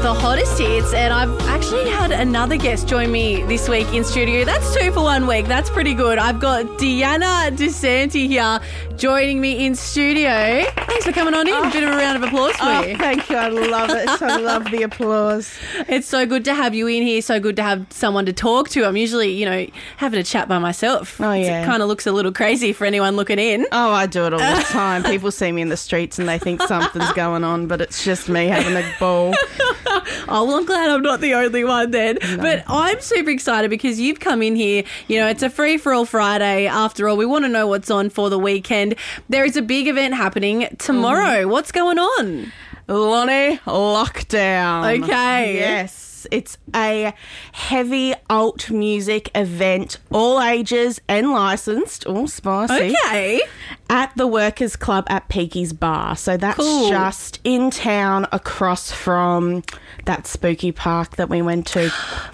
the hottest hits, and I've actually had another guest join me this week in studio. That's 2 for 1 week. That's pretty good. I've got Deanna DeSanti here joining me in studio. Thanks for coming on in. A bit of a round of applause for you. Thank you. I love it. I love the applause. It's so good to have you in here. So good to have someone to talk to. I'm usually, having a chat by myself. Oh, yeah. It kind of looks a little crazy for anyone looking in. Oh, I do it all the time. People see me in the streets and they think something's going on, but it's just me having a ball. Oh, well, I'm glad I'm not the only one then. No. But I'm super excited because you've come in here. It's a free-for-all Friday. After all, we want to know what's on for the weekend. There is a big event happening tomorrow. What's going on? Lonnie Lockdown. Okay. Yes. It's a heavy alt music event, all ages and licensed. Oh, spicy. Okay. At the Workers Club at Peaky's Bar. So that's Cool. just in town across from that spooky park that we went to.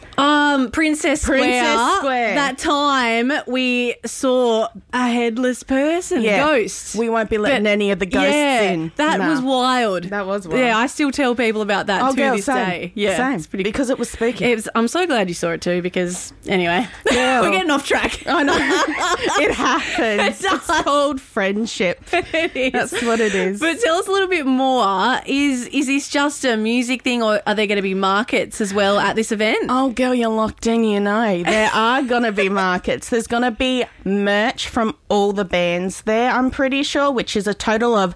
Princess Square. That time we saw a headless person, ghost. We won't be letting any of the ghosts in. That was wild. That was wild. Yeah, I still tell people about that to this day. Yeah, same. it's pretty Because it was spooky. I'm so glad you saw it too because, anyway, we're getting off track. I know. It happens. It does. It's called friendship. It is. That's what it is. But tell us a little bit more. Is this just a music thing or are there going to be markets as well at this event? Oh, girl, you're locked in, There are going to be markets. There's going to be merch from all the bands there, I'm pretty sure, which is a total of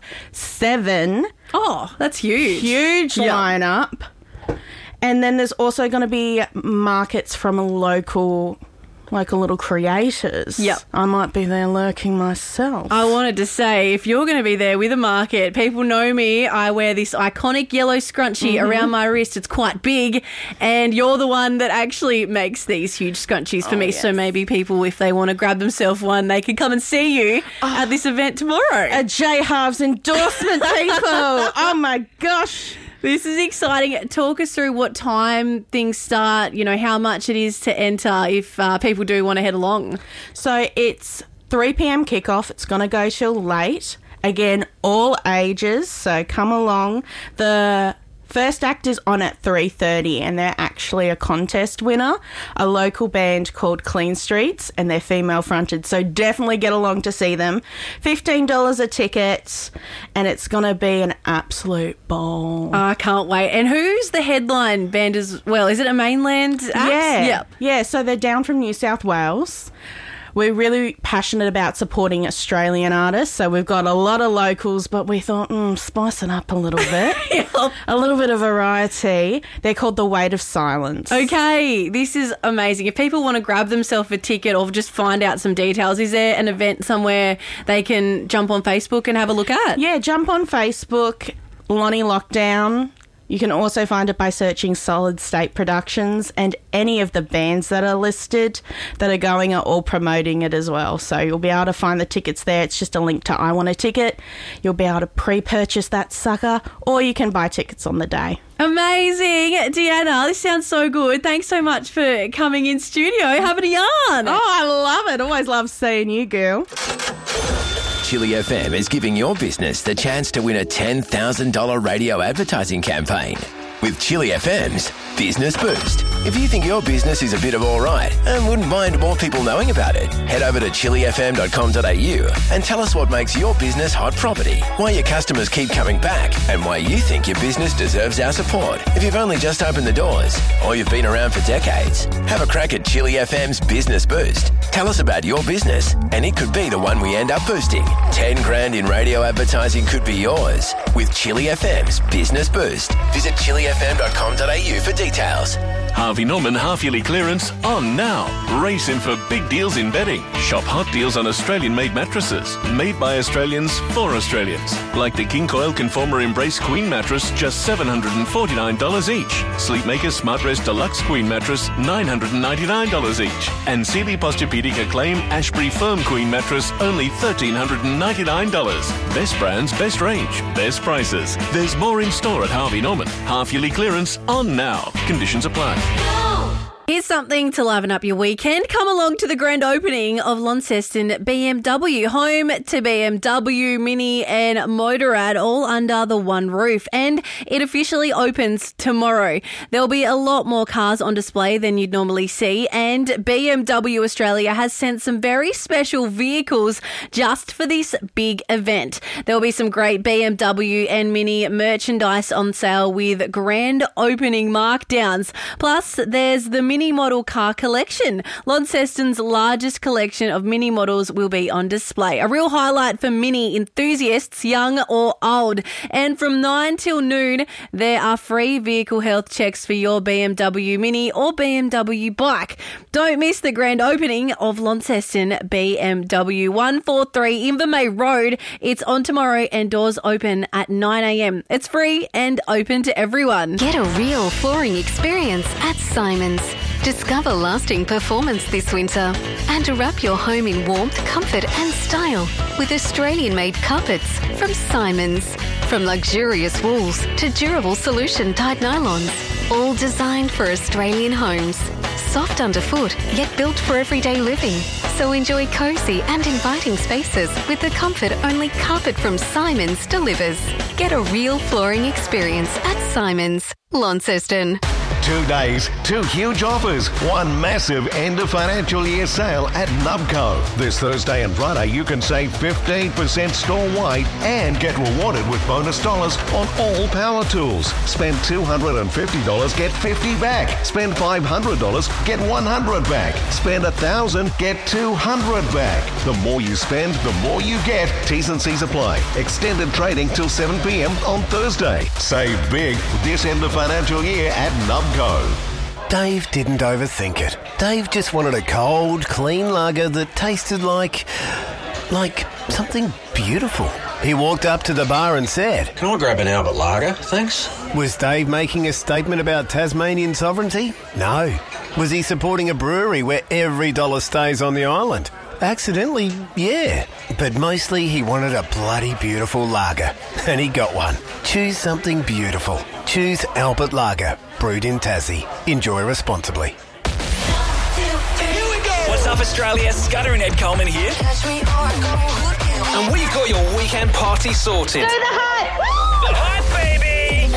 7. Oh, that's huge. Huge lineup. And then there's also going to be markets from local little creators. Yep. I might be there lurking myself. I wanted to say, if you're going to be there with a market, people know me. I wear this iconic yellow scrunchie around my wrist. It's quite big. And you're the one that actually makes these huge scrunchies for me. Yes. So maybe people, if they want to grab themselves one, they can come and see you at this event tomorrow. A J Halves endorsement, people. Oh, my gosh. This is exciting. Talk us through what time things start, how much it is to enter if people do want to head along. So it's 3 p.m. kickoff. It's going to go till late. Again, all ages, so come along. The first act is on at 3:30 and they're actually a contest winner, a local band called Clean Streets, and they're female fronted, so definitely get along to see them. $15 a ticket and it's going to be an absolute ball. I can't wait. And who's the headline band as well? Is it a mainland act? Yeah, so they're down from New South Wales. We're really passionate about supporting Australian artists, so we've got a lot of locals, but we thought, spice it up a little bit. A little bit of variety. They're called The Weight of Silence. Okay, this is amazing. If people want to grab themselves a ticket or just find out some details, is there an event somewhere they can jump on Facebook and have a look at? Yeah, jump on Facebook, Lonnie Lockdown. You can also find it by searching Solid State Productions, and any of the bands that are listed that are going are all promoting it as well. So you'll be able to find the tickets there. It's just a link to I Want a Ticket. You'll be able to pre-purchase that sucker, or you can buy tickets on the day. Amazing. Deanna, this sounds so good. Thanks so much for coming in studio, having a yarn. Oh, I love it. Always love seeing you, girl. Chili FM is giving your business the chance to win a $10,000 radio advertising campaign with Chili FM's Business Boost. If you think your business is a bit of all right and wouldn't mind more people knowing about it, head over to chilifm.com.au and tell us what makes your business hot property, why your customers keep coming back, and why you think your business deserves our support. If you've only just opened the doors or you've been around for decades, have a crack at Chili FM's Business Boost. Tell us about your business and it could be the one we end up boosting. 10 grand in radio advertising could be yours with Chili FM's Business Boost. Visit chilifm.com.au for details. Harvey Norman half-yearly clearance on now. Race in for big deals in bedding. Shop hot deals on Australian-made mattresses. Made by Australians for Australians. Like the King Coil Conformer Embrace Queen mattress, just $749 each. Sleepmaker Smartrest Deluxe Queen mattress, $999 each. And Sealy Posturepedic Acclaim Ashbury Firm Queen mattress, only $1,399. Best brands, best range, best prices. There's more in store at Harvey Norman. Half-yearly clearance on now. Conditions apply. Go! Here's something to liven up your weekend. Come along to the grand opening of Launceston BMW, home to BMW, Mini and Motorrad, all under the one roof. And it officially opens tomorrow. There'll be a lot more cars on display than you'd normally see, and BMW Australia has sent some very special vehicles just for this big event. There'll be some great BMW and Mini merchandise on sale with grand opening markdowns. Plus, there's the Mini model car collection. Launceston's largest collection of Mini models will be on display. A real highlight for Mini enthusiasts, young or old. And from 9 till noon, there are free vehicle health checks for your BMW Mini or BMW bike. Don't miss the grand opening of Launceston BMW, 143 Invermay Road. It's on tomorrow and doors open at 9 a.m. It's free and open to everyone. Get a real flooring experience at Simons. Discover lasting performance this winter and wrap your home in warmth, comfort and style with Australian-made carpets from Simons. From luxurious wools to durable solution-dyed nylons, all designed for Australian homes. Soft underfoot, yet built for everyday living. So enjoy cosy and inviting spaces with the comfort only carpet from Simons delivers. Get a real flooring experience at Simons, Launceston. 2 days, 2 huge offers, 1 massive end of financial year sale at Nubco. This Thursday and Friday you can save 15% store-wide and get rewarded with bonus dollars on all power tools. Spend $250, get $50 back. Spend $500, get $100 back. Spend $1,000, get $200 back. The more you spend, the more you get. T's and C's apply. Extended trading till 7 p.m. on Thursday. Save big this end of financial year at Nubco. Dave didn't overthink it. Dave just wanted a cold, clean lager that tasted like something beautiful. He walked up to the bar and said, "Can I grab an Albert Lager, thanks?" Was Dave making a statement about Tasmanian sovereignty? No. Was he supporting a brewery where every dollar stays on the island? Accidentally, yeah. But mostly he wanted a bloody beautiful lager. And he got one. Choose something beautiful. Choose Albert Lager. Brewed in Tassie. Enjoy responsibly. What's up, Australia? Scudder and Ed Coleman here. And we've got your weekend party sorted. Do the hype! The hype, baby!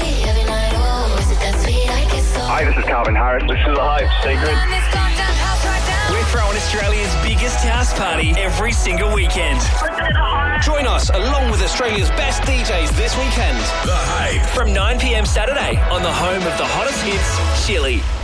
Hi, this is Calvin Harris. This is The Hype Secret. We're throwing Australia's biggest house party every single weekend. Join us along with Australia's best DJs this weekend. The Hype. From 9 p.m. Saturday on the home of the hottest hits, Chili.